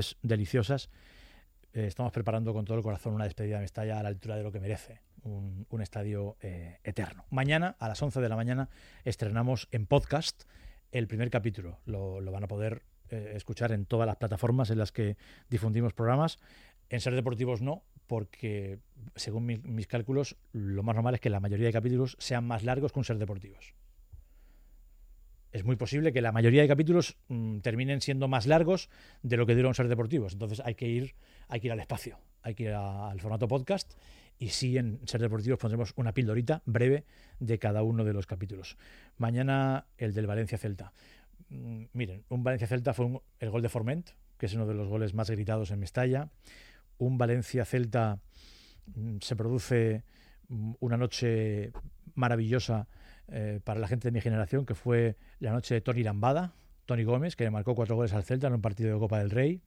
deliciosas. Estamos preparando con todo el corazón una despedida de Mestalla a la altura de lo que merece, un estadio eterno. Mañana a las 11 de la mañana estrenamos en podcast el primer capítulo. Lo van a poder escuchar en todas las plataformas en las que difundimos programas. En Ser Deportivos no, porque según mis cálculos lo más normal es que la mayoría de capítulos sean más largos que un Ser Deportivos. Es muy posible que la mayoría de capítulos terminen siendo más largos de lo que dura un Ser Deportivos. Entonces hay que ir al espacio, hay que ir al formato podcast, y sí, en Ser Deportivos pondremos una pildorita breve de cada uno de los capítulos. Mañana el del Valencia-Celta. Miren, un Valencia-Celta fue el gol de Forment, que es uno de los goles más gritados en Mestalla. Un Valencia-Celta se produce una noche maravillosa para la gente de mi generación, que fue la noche de Toni Lambada, Toni Gómez, que le marcó 4 goles al Celta en un partido de Copa del Rey.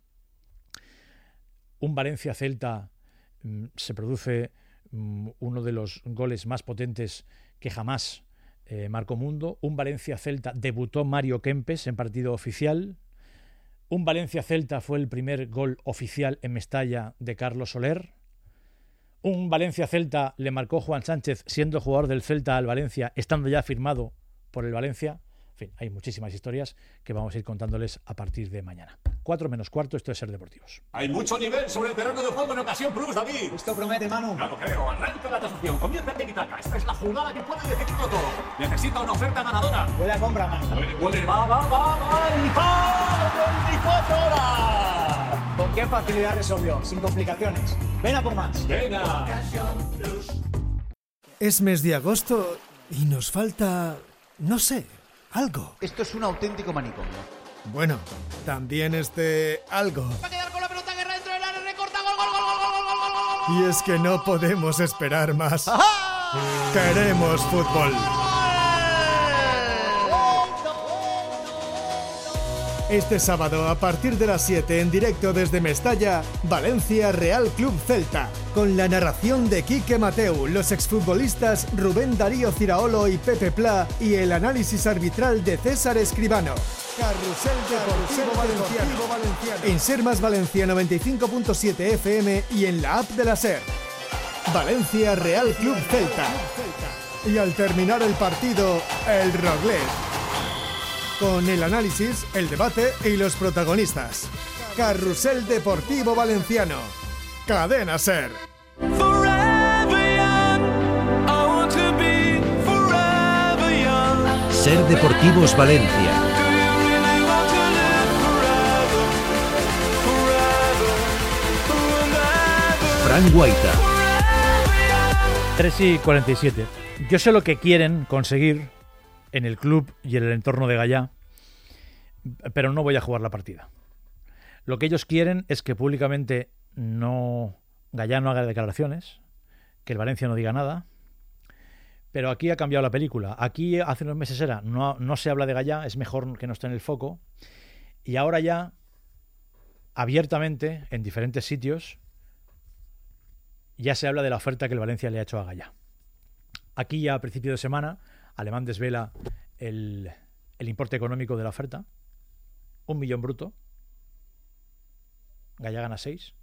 Un Valencia-Celta se produce uno de los goles más potentes que jamás marcó Mundo. Un Valencia-Celta debutó Mario Kempes en partido oficial. Un Valencia-Celta fue el primer gol oficial en Mestalla de Carlos Soler. Un Valencia-Celta le marcó Juan Sánchez siendo jugador del Celta al Valencia, estando ya firmado por el Valencia. En fin, hay muchísimas historias que vamos a ir contándoles a partir de mañana. 4 menos cuarto, esto es Ser Deportivos. Hay mucho nivel sobre el terreno de juego en Ocasión Plus, David. Esto promete, Manu. Ya lo creo, arranca la tasación, comienza el tiki-taka. Esta es la jugada que puede decidirlo todo. Necesita una oferta ganadora. Buena compra, Manu. Puede, va, el 24 horas. ¿Con qué facilidad resolvió? Sin complicaciones. Ven a por más. Venga. Es mes de agosto y nos falta, no sé, algo. Esto es un auténtico manicomio. Bueno, también algo. Va a quedar con la pelota, Guerra dentro del área, recorta, gol. Y es que no podemos esperar más. ¡Ajá! Queremos fútbol. Este sábado, a partir de las 7, en directo desde Mestalla, Valencia Real Club Celta, con la narración de Quique Mateu, los exfutbolistas Rubén Darío Ciraolo y Pepe Pla, y el análisis arbitral de César Escribano. Carrusel Deportivo Valenciano. En Ser Más Valencia 95.7 FM y en la app de la Ser. Valencia Real Club Celta. Y al terminar el partido, el Roglet. Con el análisis, el debate y los protagonistas. Carrusel Deportivo Valenciano. Cadena Ser. Ser Deportivos Valencia. Fran Guaita. 3:47. Yo sé lo que quieren conseguir en el club y en el entorno de Gallá, pero no voy a jugar la partida. Lo que ellos quieren es que públicamente Gallá no haga declaraciones, que el Valencia no diga nada, pero aquí ha cambiado la película. Aquí hace unos meses no se habla de Gallá, es mejor que no esté en el foco, y ahora ya abiertamente en diferentes sitios ya se habla de la oferta que el Valencia le ha hecho a Gallá. Aquí ya a principio de semana Alemán desvela el importe económico de la oferta. 1 millón bruto. Gallá gana 6.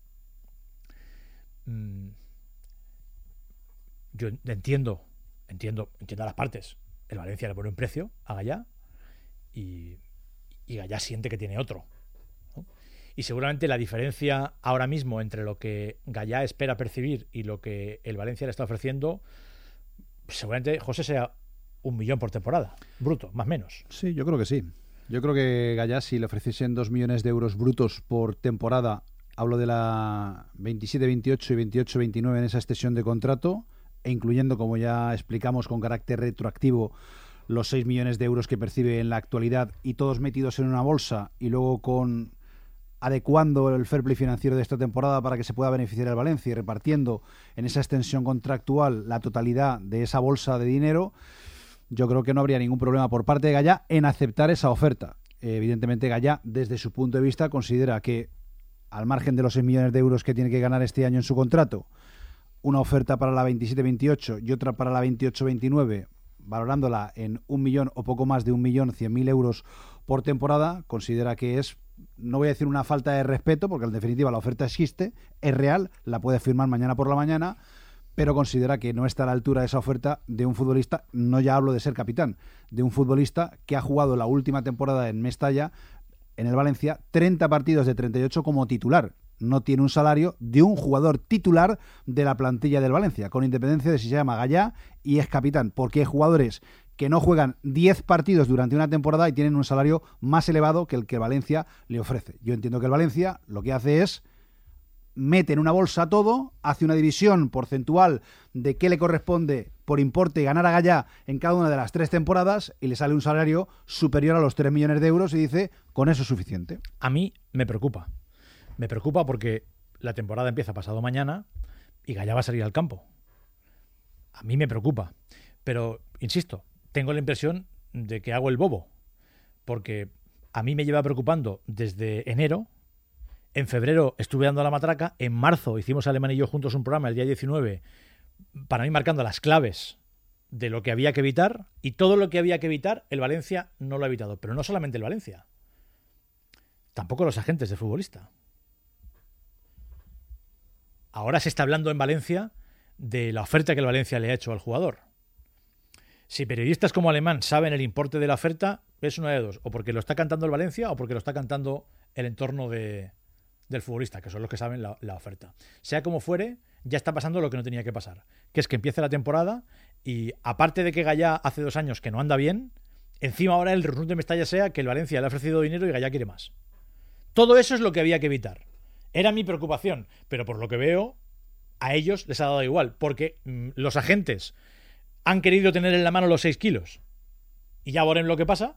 Yo entiendo a las partes. El Valencia le pone un precio a Gallá y Gallá siente que tiene otro, ¿no? Y seguramente la diferencia ahora mismo entre lo que Gallá espera percibir y lo que el Valencia le está ofreciendo, seguramente, José, sea 1 millón por temporada, bruto, más o menos. Sí, yo creo que sí. Yo creo que Gallá, si le ofreciesen 2 millones de euros brutos por temporada, hablo de la 27-28 y 28-29 en esa extensión de contrato, e incluyendo, como ya explicamos, con carácter retroactivo, los 6 millones de euros que percibe en la actualidad, y todos metidos en una bolsa, y luego adecuando el fair play financiero de esta temporada para que se pueda beneficiar el Valencia y repartiendo en esa extensión contractual la totalidad de esa bolsa de dinero, yo creo que no habría ningún problema por parte de Gallá en aceptar esa oferta. Evidentemente Gallá, desde su punto de vista, considera que, al margen de los 6 millones de euros que tiene que ganar este año en su contrato, una oferta para la 27-28 y otra para la 28-29, valorándola en 1 millón o poco más de 1.100.000 euros por temporada, considera que es no voy a decir una falta de respeto, porque en definitiva la oferta existe, es real, la puede firmar mañana por la mañana, pero considera que no está a la altura de esa oferta de un futbolista, no ya hablo de ser capitán, de un futbolista que ha jugado la última temporada en Mestalla, en el Valencia, 30 partidos de 38 como titular. No tiene un salario de un jugador titular de la plantilla del Valencia, con independencia de si se llama Gallá y es capitán, porque hay jugadores que no juegan 10 partidos durante una temporada y tienen un salario más elevado que el que Valencia le ofrece. Yo entiendo que el Valencia lo que hace es mete en una bolsa todo, hace una división porcentual de qué le corresponde por importe ganar a Gallá en cada una de las 3 temporadas y le sale un salario superior a los 3 millones de euros y dice, con eso es suficiente. A mí me preocupa. Me preocupa porque la temporada empieza pasado mañana y Gallá va a salir al campo. A mí me preocupa. Pero, insisto, tengo la impresión de que hago el bobo. Porque a mí me lleva preocupando desde enero. En febrero estuve dando la matraca. En marzo hicimos Alemán y yo juntos un programa el día 19, para mí marcando las claves de lo que había que evitar. Y todo lo que había que evitar, el Valencia no lo ha evitado. Pero no solamente el Valencia. Tampoco los agentes de futbolista. Ahora se está hablando en Valencia de la oferta que el Valencia le ha hecho al jugador. Si periodistas como Alemán saben el importe de la oferta, es una de dos. O porque lo está cantando el Valencia o porque lo está cantando el entorno del futbolista, que son los que saben la oferta. Sea como fuere, ya está pasando lo que no tenía que pasar. Que es que empiece la temporada y, aparte de que Gallá hace 2 años que no anda bien, encima ahora el run de Mestalla sea que el Valencia le ha ofrecido dinero y Gallá quiere más. Todo eso es lo que había que evitar. Era mi preocupación, pero por lo que veo, a ellos les ha dado igual, porque los agentes han querido tener en la mano los 6 kilos y ya verán lo que pasa,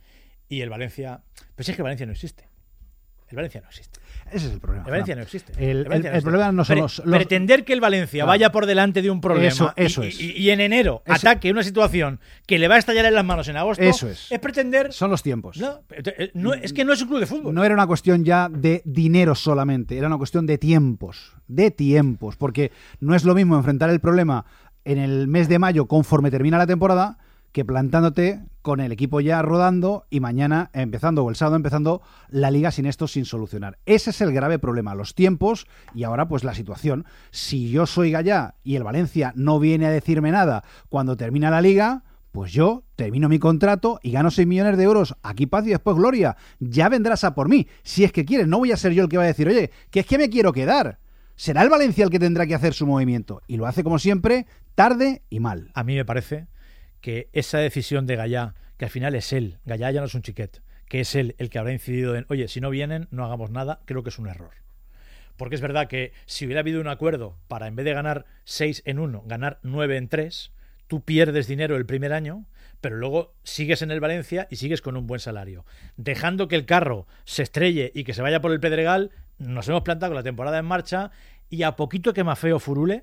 y el Valencia... Pues es que el Valencia no existe. El Valencia no existe. Ese es el problema. El Valencia no existe. El problema no son los... Pretender que el Valencia vaya por delante de un problema eso es. Y en enero ataque una situación que le va a estallar en las manos en agosto, eso es pretender... Son los tiempos. No, es que no es un club de fútbol. No era una cuestión ya de dinero solamente, era una cuestión de tiempos. De tiempos, porque no es lo mismo enfrentar el problema en el mes de mayo conforme termina la temporada que plantándote con el equipo ya rodando y mañana empezando, o el sábado empezando, la liga sin esto, sin solucionar. Ese es el grave problema, los tiempos y ahora pues la situación. Si yo soy Gallá y el Valencia no viene a decirme nada cuando termina la liga, pues yo termino mi contrato y gano 6 millones de euros. Aquí paz y después gloria. Ya vendrás a por mí, si es que quieres. No voy a ser yo el que va a decir, oye, que es que me quiero quedar. Será el Valencia el que tendrá que hacer su movimiento. Y lo hace, como siempre, tarde y mal. A mí me parece que esa decisión de Gallá, que al final es él, Gallá ya no es un chiquet, que es él el que habrá incidido en, oye, si no vienen, no hagamos nada, creo que es un error. Porque es verdad que si hubiera habido un acuerdo para, en vez de ganar 6 en 1, ganar 9 en 3, tú pierdes dinero el primer año, pero luego sigues en el Valencia y sigues con un buen salario. Dejando que el carro se estrelle y que se vaya por el Pedregal, nos hemos plantado con la temporada en marcha y a poquito que Mafeo furule,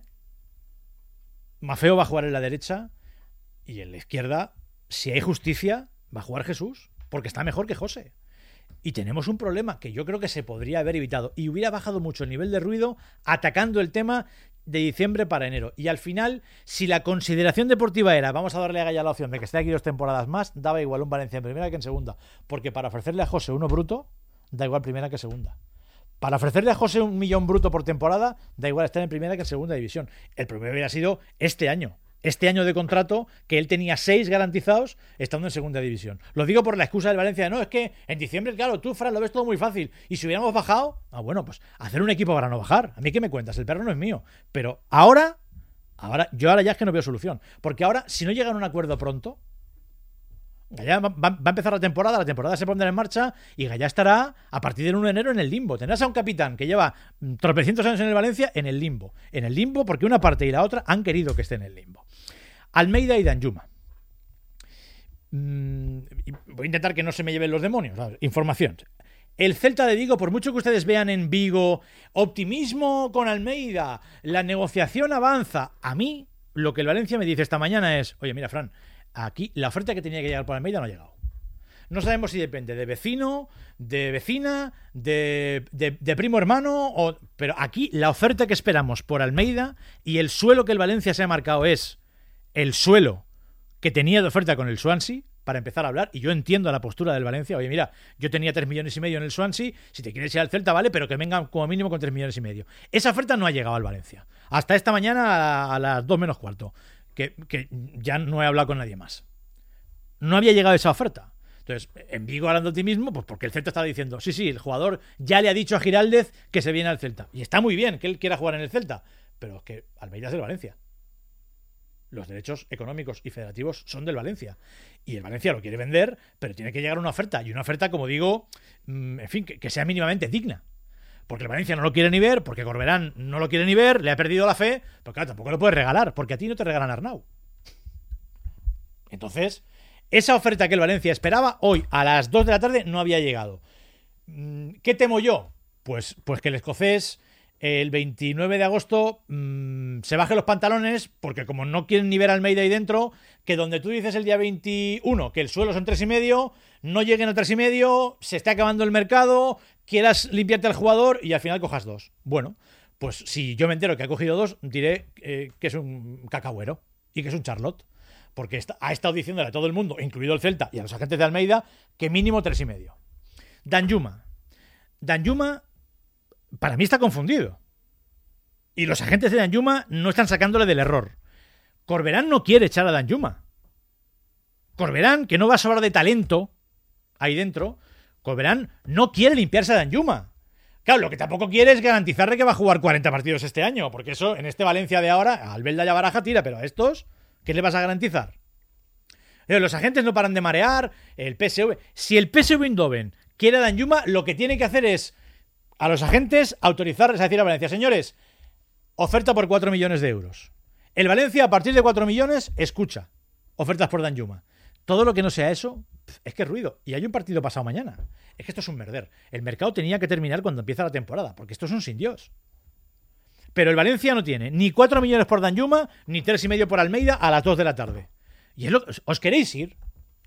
Mafeo va a jugar en la derecha y en la izquierda, si hay justicia, va a jugar Jesús, porque está mejor que José. Y tenemos un problema que yo creo que se podría haber evitado y hubiera bajado mucho el nivel de ruido atacando el tema de diciembre para enero. Y al final, si la consideración deportiva era vamos a darle a Gallá la opción de que esté aquí 2 temporadas más, daba igual un Valencia en primera que en segunda. Porque para ofrecerle a José uno bruto, da igual primera que segunda. Para ofrecerle a José 1 millón bruto por temporada, da igual estar en primera que en segunda división. El problema hubiera sido este año de contrato, que él tenía 6 garantizados estando en segunda división. Lo digo por la excusa del Valencia de no, es que en diciembre, claro, tú, Fran, lo ves todo muy fácil. Y si hubiéramos bajado, bueno, pues hacer un equipo para no bajar. A mí qué me cuentas, el perro no es mío. Pero ahora ya es que no veo solución. Porque ahora, si no llegan a un acuerdo pronto, Gallá va a empezar la temporada se pondrá en marcha y Gallá estará a partir del 1 de enero en el limbo. Tendrás a un capitán que lleva tropecientos años en el Valencia en el limbo porque una parte y la otra han querido que esté en el limbo. Almeida y Danjuma. Voy a intentar que no se me lleven los demonios. ¿Sabes? Información. El Celta de Vigo, por mucho que ustedes vean en Vigo optimismo con Almeida, la negociación avanza. A mí, lo que el Valencia me dice esta mañana es, oye, mira, Fran, aquí la oferta que tenía que llegar por Almeida no ha llegado. No sabemos si depende de vecino, de vecina, de primo hermano, pero aquí la oferta que esperamos por Almeida y el suelo que el Valencia se ha marcado es el suelo que tenía de oferta con el Swansea, para empezar a hablar, y yo entiendo la postura del Valencia. Oye, mira, yo tenía 3,5 millones en el Swansea, si te quieres ir al Celta, vale, pero que vengan como mínimo con 3,5 millones. Esa oferta no ha llegado al Valencia. Hasta esta mañana a las 2 menos cuarto, que ya no he hablado con nadie más. No había llegado esa oferta. Entonces, en Vigo hablando de ti mismo, pues porque el Celta estaba diciendo, sí, el jugador ya le ha dicho a Giraldez que se viene al Celta. Y está muy bien que él quiera jugar en el Celta, pero es que Almeida es del Valencia. Los derechos económicos y federativos son del Valencia. Y el Valencia lo quiere vender, pero tiene que llegar una oferta. Y una oferta, como digo, en fin, que sea mínimamente digna. Porque el Valencia no lo quiere ni ver, porque Corberán no lo quiere ni ver, le ha perdido la fe, pero claro, tampoco lo puedes regalar, porque a ti no te regalan Arnau. Entonces, esa oferta que el Valencia esperaba, hoy a las 2 de la tarde no había llegado. ¿Qué temo yo? Pues que el escocés el 29 de agosto se baje los pantalones, porque como no quieren ni ver a Almeida ahí dentro, que donde tú dices el día 21 que el suelo son 3,5, no lleguen a 3,5, se está acabando el mercado, quieras limpiarte al jugador y al final cojas 2. Bueno, pues si yo me entero que ha cogido 2, diré que es un cacahuero y que es un Charlotte, porque ha estado diciéndole a todo el mundo, incluido el Celta y a los agentes de Almeida, que mínimo 3,5. Danjuma para mí está confundido. Y los agentes de Danjuma no están sacándole del error. Corberán no quiere echar a Danjuma. Corberán, que no va a sobrar de talento ahí dentro, Corberán no quiere limpiarse a Danjuma. Claro, lo que tampoco quiere es garantizarle que va a jugar 40 partidos este año, porque eso, en este Valencia de ahora, Albelda y Baraja tira, pero a estos, ¿qué le vas a garantizar? Los agentes no paran de marear, el PSV... Si el PSV Eindhoven quiere a Danjuma, lo que tiene que hacer es a los agentes autorizarles a decir a Valencia, señores, oferta por 4 millones de euros. El Valencia, a partir de 4 millones, escucha ofertas por Danjuma. Todo lo que no sea eso, es que es ruido. Y hay un partido pasado mañana. Es que esto es un merder. El mercado tenía que terminar cuando empieza la temporada, porque esto es un sin Dios. Pero el Valencia no tiene ni 4 millones por Danjuma, ni 3,5 por Almeida a las 2 de la tarde. Y es lo que... ¿Os queréis ir?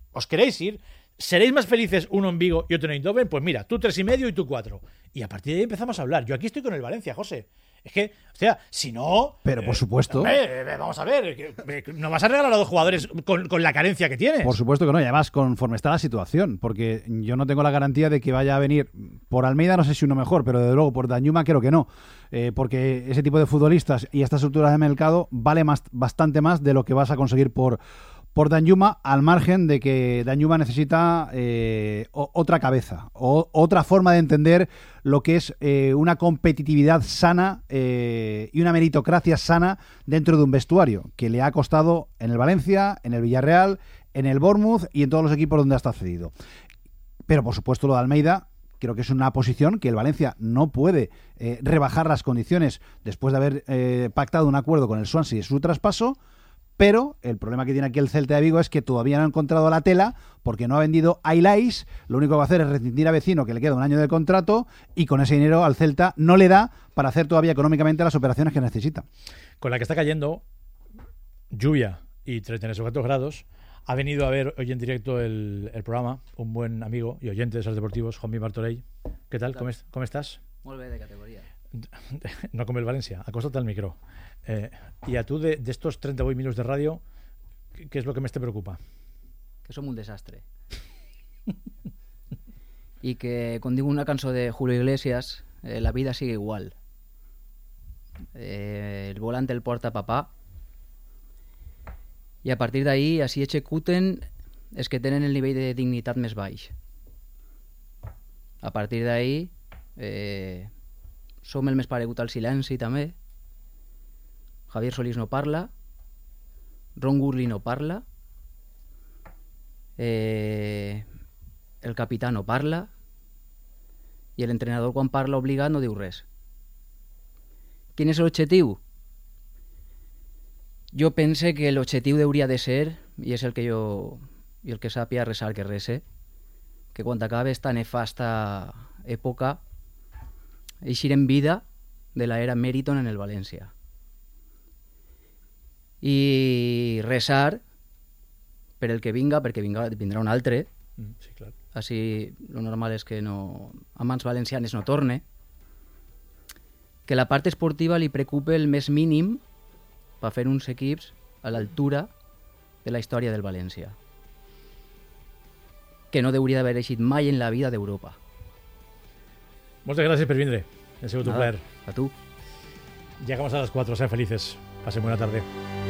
¿Seréis más felices uno en Vigo y otro en Eindhoven? Pues mira, tú 3,5 y tú 4. Y a partir de ahí empezamos a hablar. Yo aquí estoy con el Valencia, José. Es que, o sea, si no... Pero por supuesto... vamos a ver, no vas a regalar a 2 jugadores con la carencia que tienes. Por supuesto que no, y además conforme está la situación, porque yo no tengo la garantía de que vaya a venir por Almeida, no sé si uno mejor, pero desde luego por Danjuma creo que no, porque ese tipo de futbolistas y a estas alturas de mercado vale bastante más de lo que vas a conseguir por Danjuma, al margen de que Danjuma necesita otra cabeza, o otra forma de entender lo que es una competitividad sana y una meritocracia sana dentro de un vestuario, que le ha costado en el Valencia, en el Villarreal, en el Bournemouth y en todos los equipos donde ha estado cedido. Pero por supuesto lo de Almeida creo que es una posición que el Valencia no puede rebajar las condiciones después de haber pactado un acuerdo con el Swansea y su traspaso. Pero el problema que tiene aquí el Celta de Vigo es que todavía no ha encontrado la tela porque no ha vendido a Ilais. Lo único que va a hacer es rescindir a Vecino, que le queda un año de contrato, y con ese dinero al Celta no le da para hacer todavía económicamente las operaciones que necesita. Con la que está cayendo lluvia y 38 grados, ha venido a ver hoy en directo el programa un buen amigo y oyente de Esos Deportivos, Juanmi Martorell. ¿Qué tal? ¿Cómo estás? Muy bien, de categoría. No come el Valencia, acóstate al micro. Y a tú de estos 38 minutos de radio, ¿qué es lo que más te preocupa? Que som un desastre. Y que, com diu una cançó de Julio Iglesias, la vida sigue igual. El volante el porta papà. I a partir d'ahí, així executen els que tenen el nivell de dignitat més baix. A partir d'ahí, som el més paregut al silenci, també. Javier Solís no parla, Ron Gurley no parla, el capità no parla i l'entrenador quan parla obligat no diu res. Quin és l'objectiu? Jo pense que l'objectiu hauria de ser, i és el que jo i el que sàpia resar que rese, que quan acabe esta nefasta època eixir en vida de l'era Meriton en el València. I resar per el que vinga, perquè vindrà un altre. Sí, clar. Així, lo normal és que no, a mans valencianes no torne. Que la part esportiva li preocupe el més mínim per fer uns equips a l'altura de la història del València. que no hauria d'haver eixit mai en la vida d'Europa. Moltes gràcies per vindre. Ha sigut un plaer. A tu. Llegamos a las 4, sean felices. Pasen buena tarde.